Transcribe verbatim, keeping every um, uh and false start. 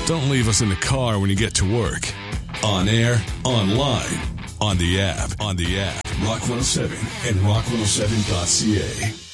Don't leave us in the car when you get to work. On air, online, on the app, on the app. Rock one oh seven and rock one oh seven dot c a.